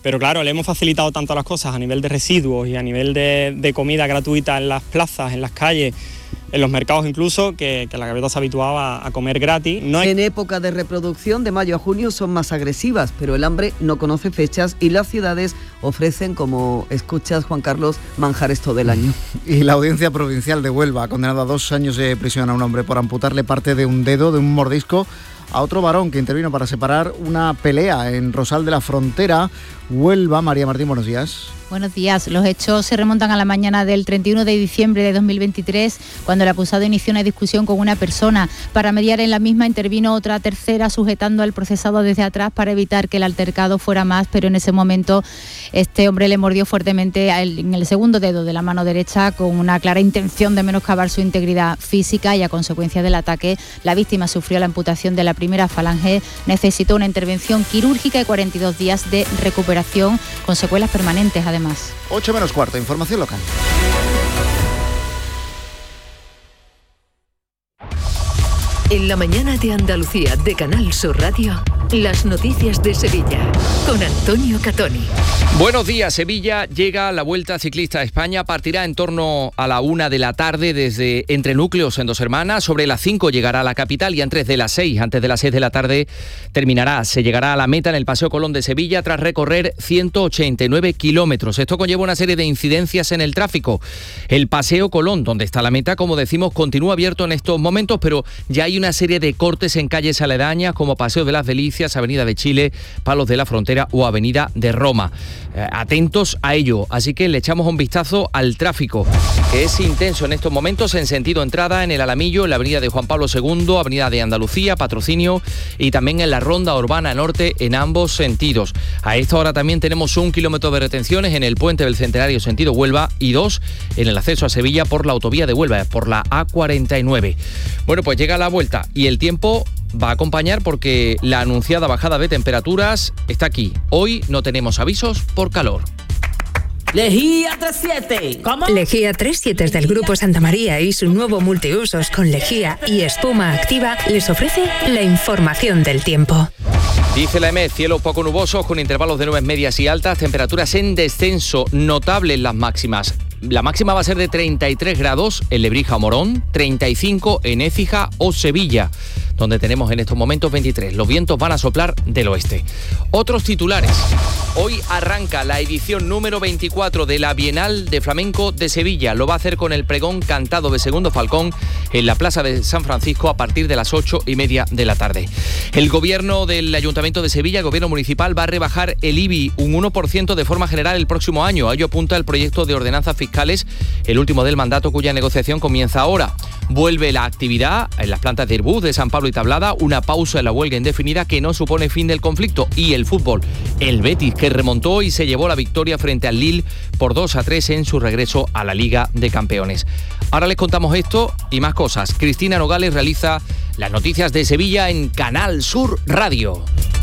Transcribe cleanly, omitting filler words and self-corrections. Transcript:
Pero claro, le hemos facilitado tanto las cosas a nivel de residuos y a nivel de comida gratuita en las plazas, en las calles, en los mercados incluso, que la gaviota se habituaba a comer gratis. En época de reproducción, de mayo a junio, son más agresivas, pero el hambre no conoce fechas y las ciudades ofrecen, como escuchas, Juan Carlos, manjares todo el año. Y la Audiencia Provincial de Huelva ha condenado a 2 años de prisión a un hombre por amputarle parte de un dedo de un mordisco a otro varón que intervino para separar una pelea en Rosal de la Frontera, Huelva. María Martín, buenos días. Buenos días. Los hechos se remontan a la mañana del 31 de diciembre de 2023, cuando el acusado inició una discusión con una persona. Para mediar en la misma intervino otra tercera, sujetando al procesado desde atrás para evitar que el altercado fuera más, pero en ese momento este hombre le mordió fuertemente en el segundo dedo de la mano derecha, con una clara intención de menoscabar su integridad física, y a consecuencia del ataque la víctima sufrió la amputación de la primera falange, necesitó una intervención quirúrgica y 42 días de recuperación con secuelas permanentes además. 8 menos cuarto, información local. En la mañana de Andalucía de Canal Sur Radio, las noticias de Sevilla, con Antonio Catoni. Buenos días. Sevilla llega a la Vuelta Ciclista a España. Partirá en torno a la 1 de la tarde desde Entre Núcleos en Dos Hermanas. Sobre las 5 llegará a la capital y antes de las 6 de la tarde terminará. Se llegará a la meta en el Paseo Colón de Sevilla tras recorrer 189 kilómetros. Esto conlleva una serie de incidencias en el tráfico. El Paseo Colón, donde está la meta, como decimos, continúa abierto en estos momentos, pero ya hay una serie de cortes en calles aledañas como Paseo de las Delicias, Avenida de Chile, Palos de la Frontera o Avenida de Roma. Atentos a ello, así que le echamos un vistazo al tráfico, que es intenso en estos momentos en sentido entrada en el Alamillo, en la avenida de Juan Pablo II, avenida de Andalucía, Patrocinio, y también en la Ronda Urbana Norte en ambos sentidos. A esta hora también tenemos 1 kilómetro de retenciones en el Puente del Centenario sentido Huelva y 2 en el acceso a Sevilla por la autovía de Huelva, por la A49. Bueno, pues llega la vuelta y el tiempo va a acompañar porque la anunciada bajada de temperaturas está aquí. Hoy no tenemos avisos por calor. Lejía 37. ¿Cómo? Lejía 37 del Grupo Santa María y su nuevo multiusos con lejía y espuma activa les ofrece la información del tiempo. Dice la EMET, cielos poco nubosos con intervalos de nubes medias y altas, temperaturas en descenso, notables las máximas. La máxima va a ser de 33 grados en Lebrija o Morón, 35 en Écija o Sevilla, donde tenemos en estos momentos 23. Los vientos van a soplar del oeste. Otros titulares. Hoy arranca la edición número 24 de la Bienal de Flamenco de Sevilla. Lo va a hacer con el pregón cantado de Segundo Falcón en la Plaza de San Francisco a partir de las 8:30 de la tarde. El gobierno del Ayuntamiento de Sevilla, el gobierno municipal, va a rebajar el IBI un 1% de forma general el próximo año. A ello apunta el proyecto de ordenanzas fiscales, el último del mandato, cuya negociación comienza ahora. Vuelve la actividad en las plantas de Airbus, de San Pablo y Tablada, una pausa en la huelga indefinida que no supone fin del conflicto. Y el fútbol, el Betis, que remontó y se llevó la victoria frente al Lille por 2-3 en su regreso a la Liga de Campeones. Ahora les contamos esto y más cosas. Cristina Nogales realiza las noticias de Sevilla en Canal Sur Radio.